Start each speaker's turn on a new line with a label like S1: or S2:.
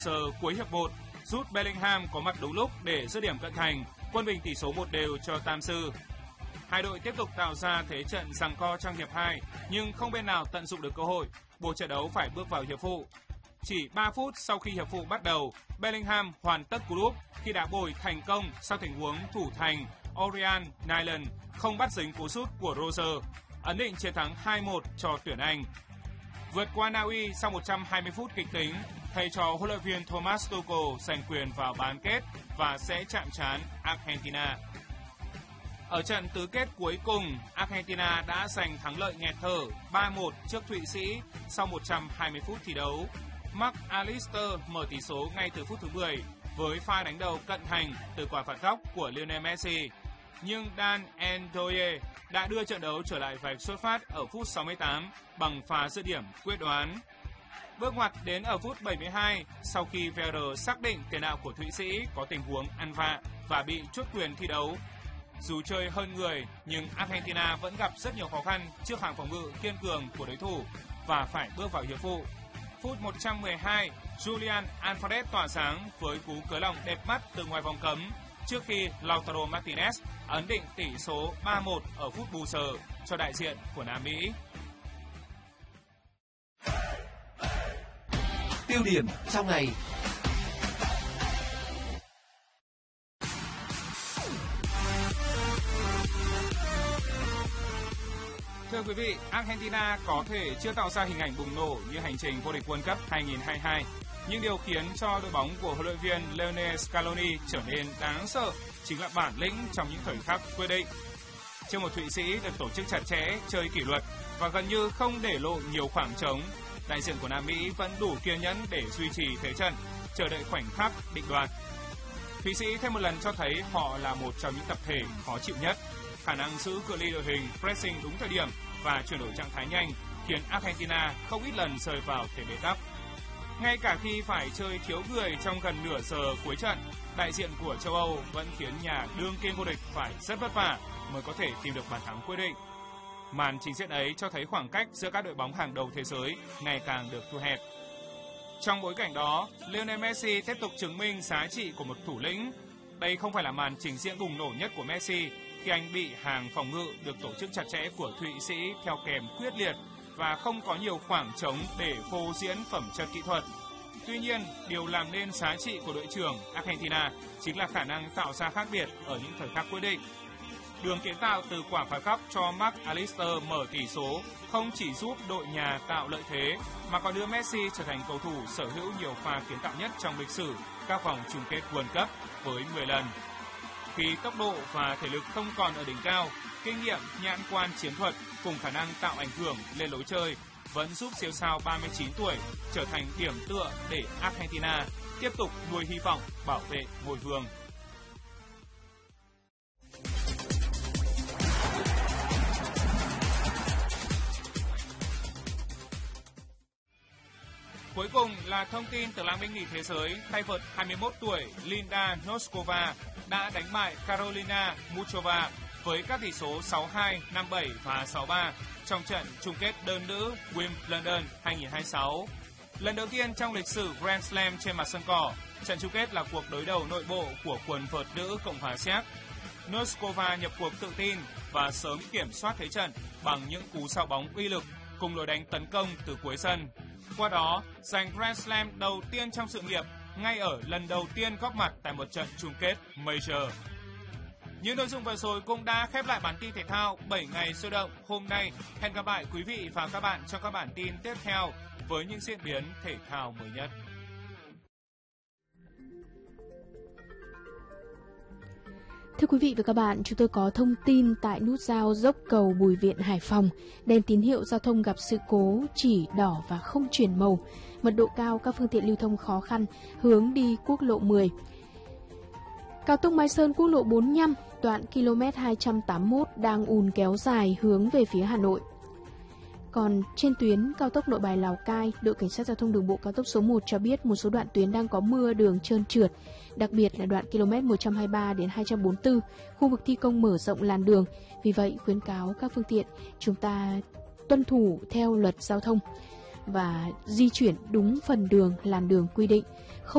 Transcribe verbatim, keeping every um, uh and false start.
S1: Giờ cuối hiệp một, Jude Bellingham có mặt đúng lúc để dứt điểm cận thành, quân bình tỷ số một đều cho Tam Sư. Hai đội tiếp tục tạo ra thế trận giằng co trong hiệp hai, nhưng không bên nào tận dụng được cơ hội, buộc trận đấu phải bước vào hiệp phụ. Chỉ ba phút sau khi hiệp phụ bắt đầu, Bellingham hoàn tất cú đúp khi đá bồi thành công sau tình huống thủ thành Orian Nyland không bắt dính cú sút của Roger, ấn định chiến thắng hai một cho tuyển Anh. Vượt qua Na Uy sau một trăm hai mươi phút kịch tính, thầy trò huấn luyện viên Thomas Tuchel giành quyền vào bán kết và sẽ chạm trán Argentina. Ở trận tứ kết cuối cùng, Argentina đã giành thắng lợi nghẹt thở ba một trước Thụy Sĩ sau một trăm hai mươi phút thi đấu. Mark Allister mở tỷ số ngay từ phút thứ mười với pha đánh đầu cận thành từ quả phạt góc của Lionel Messi. Nhưng Dan Ndoye đã đưa trận đấu trở lại vạch xuất phát ở phút sáu mươi tám bằng pha dứt điểm quyết đoán. Bước ngoặt đến ở phút bảy mươi hai sau khi vê rờ xác định tiền đạo của Thụy Sĩ có tình huống ăn vạ và bị truất quyền thi đấu. Dù chơi hơn người nhưng Argentina vẫn gặp rất nhiều khó khăn trước hàng phòng ngự kiên cường của đối thủ và phải bước vào hiệp phụ. Phút một trăm mười hai, Julian Alvarez tỏa sáng với cú cưới lòng đẹp mắt từ ngoài vòng cấm trước khi Lautaro Martinez ấn định tỷ số ba một ở phút bù giờ cho đại diện của Nam Mỹ.
S2: Tiêu điểm trong ngày.
S1: Thưa quý vị, Argentina có thể chưa tạo ra hình ảnh bùng nổ như hành trình vô địch World Cup hai không hai hai, nhưng điều khiến cho đội bóng của huấn luyện viên Lionel Scaloni trở nên đáng sợ chính là bản lĩnh trong những thời khắc quyết định. Trước một Thụy Sĩ được tổ chức chặt chẽ, chơi kỷ luật và gần như không để lộ nhiều khoảng trống, đại diện của Nam Mỹ vẫn đủ kiên nhẫn để duy trì thế trận, chờ đợi khoảnh khắc định đoạt. Thụy Sĩ thêm một lần cho thấy họ là một trong những tập thể khó chịu nhất. Khả năng giữ cự ly đội hình, pressing đúng thời điểm và chuyển đổi trạng thái nhanh khiến Argentina không ít lần rơi vào thế bế tắc. Ngay cả khi phải chơi thiếu người trong gần nửa giờ cuối trận, đại diện của châu Âu vẫn khiến nhà đương kim vô địch phải rất vất vả mới có thể tìm được bàn thắng quyết định. Màn trình diễn ấy cho thấy khoảng cách giữa các đội bóng hàng đầu thế giới ngày càng được thu hẹp. Trong bối cảnh đó, Lionel Messi tiếp tục chứng minh giá trị của một thủ lĩnh. Đây không phải là màn trình diễn bùng nổ nhất của Messi khi anh bị hàng phòng ngự được tổ chức chặt chẽ của Thụy Sĩ theo kèm quyết liệt và không có nhiều khoảng trống để phô diễn phẩm chất kỹ thuật. Tuy nhiên, điều làm nên giá trị của đội trưởng Argentina chính là khả năng tạo ra khác biệt ở những thời khắc quyết định. Đường kiến tạo từ quả phạt góc cho Mark Allister mở tỷ số không chỉ giúp đội nhà tạo lợi thế mà còn đưa Messi trở thành cầu thủ sở hữu nhiều pha kiến tạo nhất trong lịch sử các vòng chung kết World Cup với mười lần. Khi tốc độ và thể lực không còn ở đỉnh cao, kinh nghiệm, nhãn quan chiến thuật cùng khả năng tạo ảnh hưởng lên lối chơi vẫn giúp siêu sao ba mươi chín tuổi trở thành điểm tựa để Argentina tiếp tục nuôi hy vọng bảo vệ ngôi vương. Cuối cùng là thông tin từ Làng binh nghỉ thế giới, tay vợt hai mươi mốt tuổi Linda Noskova đã đánh bại Karolina Muchova với các tỷ số sáu hai, năm bảy và sáu ba trong trận chung kết đơn nữ Wimbledon hai không hai sáu. Lần đầu tiên trong lịch sử Grand Slam trên mặt sân cỏ, trận chung kết là cuộc đối đầu nội bộ của quần vợt nữ Cộng hòa Séc. Noskova nhập cuộc tự tin và sớm kiểm soát thế trận bằng những cú sao bóng uy lực cùng lối đánh tấn công từ cuối sân. Qua đó, giành Grand Slam đầu tiên trong sự nghiệp ngay ở lần đầu tiên góp mặt tại một trận chung kết Major. Những nội dung vừa rồi cũng đã khép lại bản tin thể thao bảy ngày sôi động hôm nay. Hẹn gặp lại quý vị và các bạn trong các bản tin tiếp theo với những diễn biến thể thao mới nhất.
S3: Thưa quý vị và các bạn, chúng tôi có thông tin tại nút giao dốc cầu Bùi Viện, Hải Phòng. Đèn tín hiệu giao thông gặp sự cố chỉ đỏ và không chuyển màu. Mật độ cao, các phương tiện lưu thông khó khăn, hướng đi quốc lộ mười. Cao tốc Mai Sơn, quốc lộ bốn mươi lăm, đoạn km hai trăm tám mươi mốt đang ùn kéo dài hướng về phía Hà Nội. Còn trên tuyến cao tốc Nội Bài Lào Cai, đội cảnh sát giao thông đường bộ cao tốc số một cho biết một số đoạn tuyến đang có mưa, đường trơn trượt, đặc biệt là đoạn km một trăm hai mươi ba đến hai trăm bốn mươi tư, khu vực thi công mở rộng làn đường. Vì vậy, khuyến cáo các phương tiện chúng ta tuân thủ theo luật giao thông và di chuyển đúng phần đường, làn đường quy định. Không